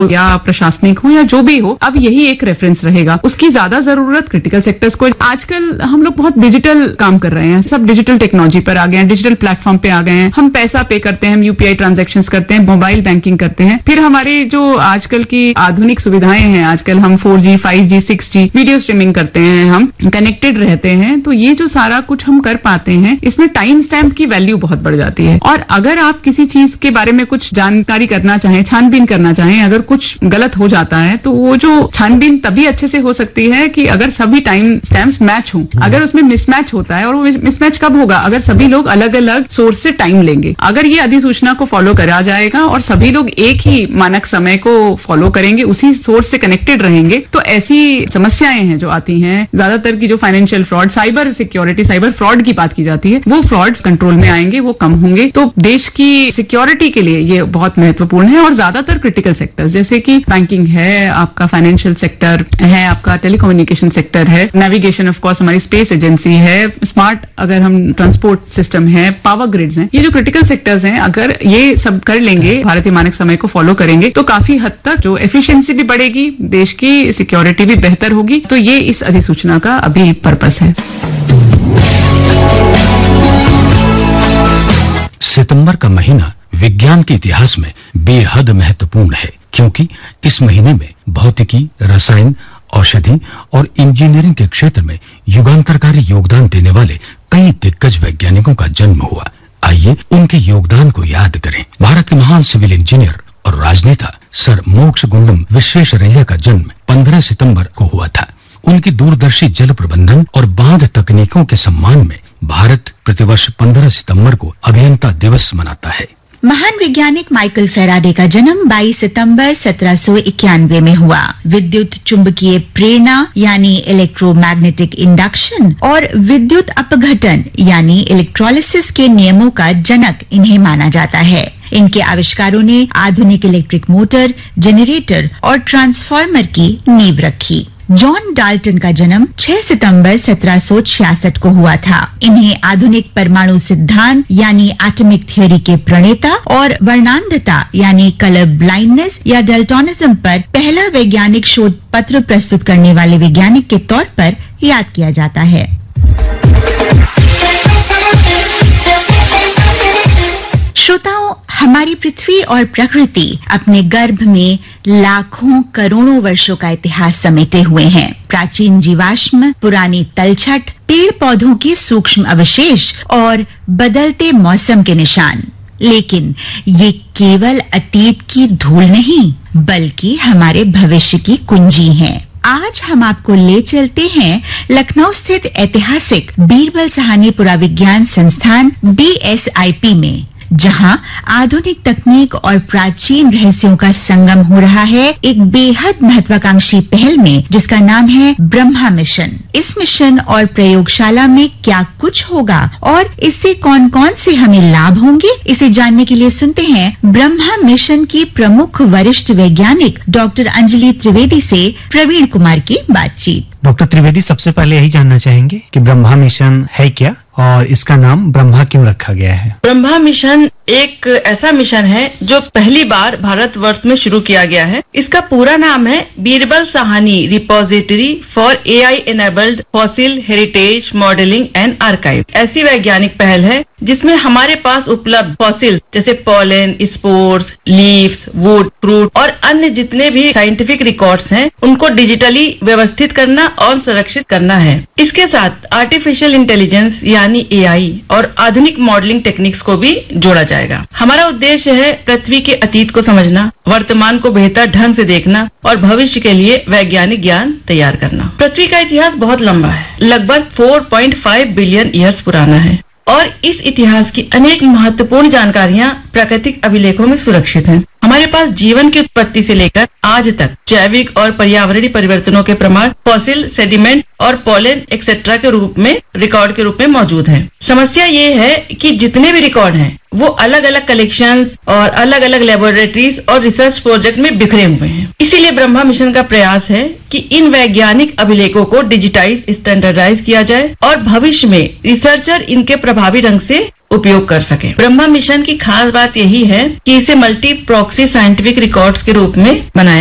या प्रशासनिक हो या जो भी हो, अब यही एक रेफरेंस रहेगा। उसकी ज्यादा जरूरत क्रिटिकल सेक्टर्स को। आजकल हम लोग बहुत डिजिटल काम कर रहे हैं, सब डिजिटल टेक्नोलॉजी पर आ गए हैं, डिजिटल प्लेटफॉर्म पे आ गए हैं। हम पैसा पे करते हैं, हम यूपीआई ट्रांजैक्शंस करते हैं, मोबाइल बैंकिंग करते हैं। फिर हमारी जो आजकल की आधुनिक सुविधाएं हैं, आजकल हम 4G, 5G, 6G video streaming करते हैं, हम कनेक्टेड रहते हैं, तो ये जो सारा कुछ हम कर पाते हैं, इसमें टाइम स्टैम्प की वैल्यू बहुत बढ़ जाती है। और अगर आप किसी चीज के बारे में कुछ जानकारी करना चाहें, छानबीन करना चाहें, अगर कुछ गलत हो जाता है तो वो जो छानबीन तभी अच्छे से हो सकती है कि अगर सभी टाइम स्टैम्प्स मैच हों। अगर उसमें मिसमैच होता है, और वो मिसमैच कब होगा? अगर सभी लोग अलग अलग सोर्स से टाइम लेंगे। अगर ये अधिसूचना को फॉलो करा जाएगा और सभी लोग एक ही मानक समय को फॉलो करेंगे, उसी सोर्स से कनेक्टेड रहेंगे, तो ऐसी समस्याएं हैं जो आती हैं, ज्यादातर की जो financial fraud, cyber security, cyber fraud की बात की जाती है, वो फ्रॉड्स कंट्रोल में आएंगे, वो कम होंगे। तो देश की सिक्योरिटी के लिए ये बहुत महत्वपूर्ण है। और ज्यादातर क्रिटिकल सेक्टर्स जैसे कि बैंकिंग है, आपका फाइनेंशियल सेक्टर है, आपका टेलीकम्युनिकेशन सेक्टर है, नेविगेशन ऑफ कोर्स हमारी स्पेस एजेंसी है, स्मार्ट अगर हम ट्रांसपोर्ट सिस्टम है, पावर ग्रिड्स हैं, ये जो क्रिटिकल सेक्टर्स हैं, अगर ये सब कर लेंगे, भारतीय मानक समय को फॉलो करेंगे, तो काफी हद तक जो एफिशिएंसी भी बढ़ेगी, देश की सिक्योरिटी भी बेहतर होगी। तो ये इस अधिसूचना का अभी पर्पस है। सितंबर का महीना विज्ञान के इतिहास में बेहद महत्वपूर्ण है, क्योंकि इस महीने में भौतिकी, रसायन, औषधि और इंजीनियरिंग के क्षेत्र में युगांतरकारी योगदान देने वाले कई दिग्गज वैज्ञानिकों का जन्म हुआ। आइए उनके योगदान को याद करें। भारत के महान सिविल इंजीनियर और राजनेता सर मोक्षगुंडम विश्वेश्वरैया का जन्म 15 सितंबर को हुआ था। उनकी दूरदर्शी जल प्रबंधन और बांध तकनीकों के सम्मान में भारत प्रतिवर्ष 15 सितंबर को अभियंता दिवस मनाता है। महान वैज्ञानिक माइकल फैराडे का जन्म 22 सितंबर 1791 में हुआ। विद्युत चुंबकीय प्रेरणा यानी इलेक्ट्रोमैग्नेटिक इंडक्शन और विद्युत अपघटन यानी इलेक्ट्रोलिसिस के नियमों का जनक इन्हें माना जाता है। इनके आविष्कारों ने आधुनिक इलेक्ट्रिक मोटर, जनरेटर और ट्रांसफार्मर की नींव रखी। जॉन डाल्टन का जन्म 6 सितंबर 1766 को हुआ था। इन्हें आधुनिक परमाणु सिद्धांत यानी एटॉमिक थ्योरी के प्रणेता और वर्णांधता यानी कलर ब्लाइंडनेस या डल्टोनिज्म पर पहला वैज्ञानिक शोध पत्र प्रस्तुत करने वाले वैज्ञानिक के तौर पर याद किया जाता है। श्रोताओं, हमारी पृथ्वी और प्रकृति अपने गर्भ में लाखों करोड़ों वर्षों का इतिहास समेटे हुए हैं। प्राचीन जीवाश्म, पुरानी तलछट, पेड़ पौधों के सूक्ष्म अवशेष और बदलते मौसम के निशान। लेकिन ये केवल अतीत की धूल नहीं, बल्कि हमारे भविष्य की कुंजी हैं। आज हम आपको ले चलते हैं लखनऊ स्थित ऐतिहासिक बीरबल साहनी पुराविज्ञान संस्थान BSIP में, जहां आधुनिक तकनीक और प्राचीन रहस्यों का संगम हो रहा है एक बेहद महत्वाकांक्षी पहल में, जिसका नाम है ब्रह्मा मिशन। इस मिशन और प्रयोगशाला में क्या कुछ होगा और इससे कौन कौन से हमें लाभ होंगे, इसे जानने के लिए सुनते हैं ब्रह्मा मिशन की प्रमुख वरिष्ठ वैज्ञानिक डॉक्टर अंजलि त्रिवेदी से प्रवीण कुमार की बातचीत। डॉक्टर त्रिवेदी, सबसे पहले यही जानना चाहेंगे कि ब्रह्मा मिशन है क्या और इसका नाम ब्रह्मा क्यों रखा गया है? ब्रह्मा मिशन एक ऐसा मिशन है जो पहली बार भारतवर्ष में शुरू किया गया है। इसका पूरा नाम है Birbal Sahni repository for AI enabled fossil heritage modelling and archive. ऐसी वैज्ञानिक पहल है जिसमें हमारे पास उपलब्ध फॉसिल जैसे pollen, spores, leaves, would, fruit और अन्य जितने भी साइंटिफिक रिकॉर्ड्स हैं, उनको डिजिटली व्यवस्थित करना और संरक्षित करना है। इसके साथ आर्टिफिशियल इंटेलिजेंस यानी AI और आधुनिक मॉडलिंग टेक्निक्स को भी जोड़ा जाएगा। हमारा उद्देश्य है पृथ्वी के अतीत को समझना, वर्तमान को बेहतर ढंग से देखना और भविष्य के लिए वैज्ञानिक ज्ञान तैयार करना। पृथ्वी का इतिहास बहुत लंबा है, लगभग 4.5 बिलियन ईयर्स पुराना है और इस इतिहास की अनेक महत्वपूर्ण जानकारियां प्राकृतिक अभिलेखों में सुरक्षित हैं। हमारे पास जीवन की उत्पत्ति से लेकर आज तक जैविक और पर्यावरणीय परिवर्तनों के प्रमाण फॉसिल, सेडिमेंट और पॉलन एक्सेट्रा के रूप में रिकॉर्ड के रूप में मौजूद हैं। समस्या ये है कि जितने भी रिकॉर्ड हैं वो अलग अलग कलेक्शंस और अलग अलग लेबोरेटरीज और रिसर्च प्रोजेक्ट में बिखरे हुए हैं। इसीलिए ब्रह्मा मिशन का प्रयास है कि इन वैज्ञानिक अभिलेखों को डिजिटाइज, स्टैंडर्डाइज किया जाए और भविष्य में रिसर्चर इनके प्रभावी ढंग से उपयोग कर सके। ब्रह्मा मिशन की खास बात यही है कि इसे मल्टी प्रॉक्सी साइंटिफिक रिकॉर्ड्स के रूप में बनाया